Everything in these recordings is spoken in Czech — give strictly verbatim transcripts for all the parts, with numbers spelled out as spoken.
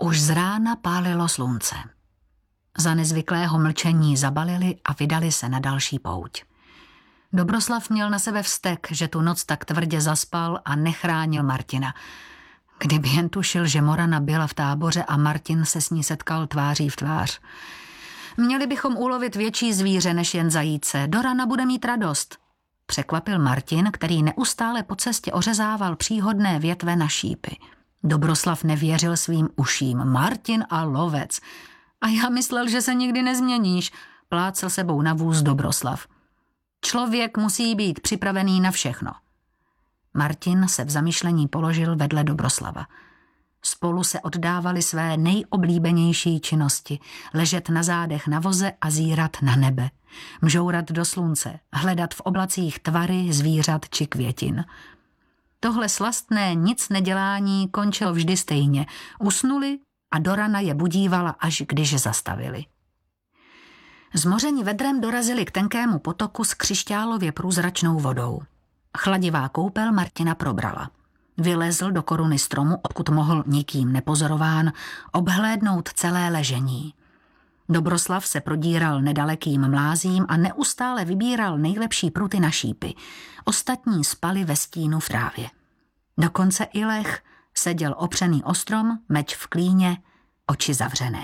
Už z rána pálilo slunce. Za nezvyklého mlčení zabalili a vydali se na další pouť. Dobroslav měl na sebe vztek, že tu noc tak tvrdě zaspal a nechránil Martina. Kdyby jen tušil, že Morana byla v táboře a Martin se s ní setkal tváří v tvář. Měli bychom ulovit větší zvíře než jen zajíce. Do rana bude mít radost. Překvapil Martin, který neustále po cestě ořezával příhodné větve na šípy. Dobroslav nevěřil svým uším. Martin a lovec. A já myslel, že se nikdy nezměníš, plácel sebou na vůz Dobroslav. Člověk musí být připravený na všechno. Martin se v zamyšlení položil vedle Dobroslava. Spolu se oddávali své nejoblíbenější činnosti. Ležet na zádech na voze a zírat na nebe. Mžourat do slunce, hledat v oblacích tvary zvířat či květin. Tohle slastné nic nedělání končilo vždy stejně. Usnuli a do rana je budívala, až když zastavili. Zmoření vedrem dorazili k tenkému potoku s křišťálově průzračnou vodou. Chladivá koupel Martina probrala. Vylezl do koruny stromu, odkud mohl nikým nepozorován obhlédnout celé ležení. Dobroslav se prodíral nedalekým mlázím a neustále vybíral nejlepší pruty na šípy. Ostatní spali ve stínu v trávě. Dokonce i Lech seděl opřený o strom, meč v klíně, oči zavřené.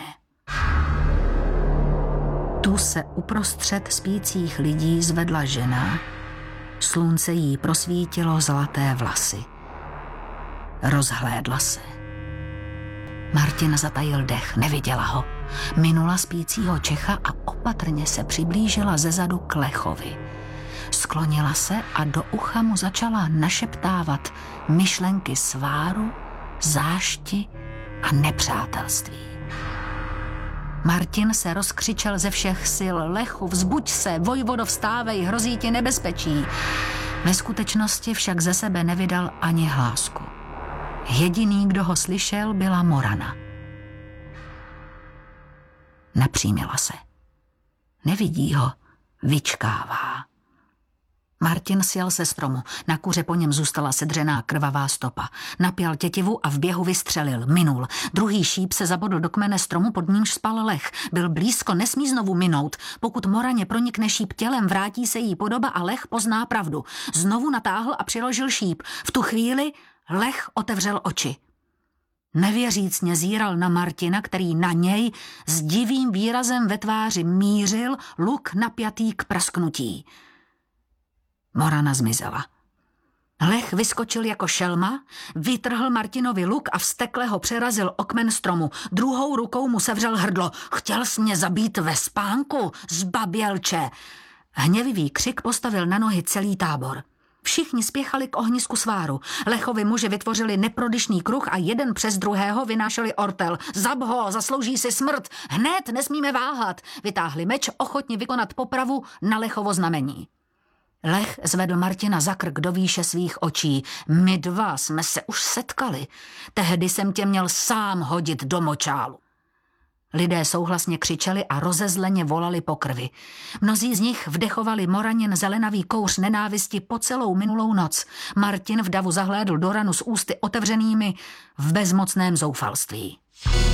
Tu se uprostřed spících lidí zvedla žena, slunce jí prosvítilo zlaté vlasy. Rozhlédla se. Martin zatajil dech, neviděla ho. Minula spícího Čecha a opatrně se přiblížila zezadu k Lechovi. Sklonila se a do ucha mu začala našeptávat myšlenky sváru, zášti a nepřátelství. Martin se rozkřičel ze všech sil. Lechu, vzbuď se, vojvodo, vstávej, hrozí ti nebezpečí. Ve skutečnosti však ze sebe nevydal ani hlásku. Jediný, kdo ho slyšel, byla Morana. Napřímila se. Nevidí ho, vyčkává. Martin sjel se stromu. Na kuře po něm zůstala sedřená krvavá stopa. Napěl tětivu a v běhu vystřelil. Minul. Druhý šíp se zabodl do kmene stromu, pod nímž spal Lech. Byl blízko, nesmí znovu minout. Pokud Moraně pronikne šíp tělem, vrátí se jí podoba a Lech pozná pravdu. Znovu natáhl a přiložil šíp. V tu chvíli Lech otevřel oči. Nevěřícně zíral na Martina, který na něj s divým výrazem ve tváři mířil, luk napjatý k prasknutí. Morana zmizela. Lech vyskočil jako šelma, vytrhl Martinovi luk a vztekle ho přerazil o kmen stromu. Druhou rukou mu sevřel hrdlo. Chtěl jsi mě zabít ve spánku, zbabělče. Hněvivý křik postavil na nohy celý tábor. Všichni spěchali k ohnisku sváru. Lechovi muži vytvořili neprodyšný kruh a jeden přes druhého vynášeli ortel. Zab ho, zaslouží si smrt. Hned, nesmíme váhat. Vytáhli meč, ochotni vykonat popravu na Lechovo znamení. Lech zvedl Martina za krk do výše svých očí. My dva jsme se už setkali. Tehdy jsem tě měl sám hodit do močálu. Lidé souhlasně křičeli a rozezleně volali po krvi. Mnozí z nich vdechovali Moranin zelenavý kouř nenávisti po celou minulou noc. Martin v davu zahlédl do ranu s ústy otevřenými v bezmocném zoufalství.